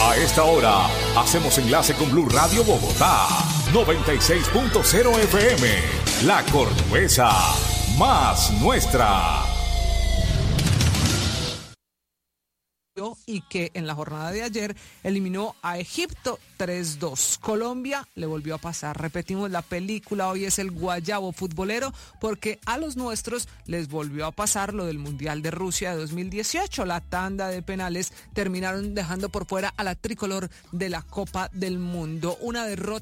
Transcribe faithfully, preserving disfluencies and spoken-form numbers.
A esta hora hacemos enlace con Blue Radio Bogotá, noventa y seis punto cero F M, La Cordobesa, más nuestra. Y que en la jornada de ayer eliminó a Egipto tres dos. Colombia le volvió a pasar. Repetimos la película, hoy es el guayabo futbolero, porque a los nuestros les volvió a pasar lo del Mundial de Rusia de dos mil dieciocho. La tanda de penales terminaron dejando por fuera a la tricolor de la Copa del Mundo. Una derrota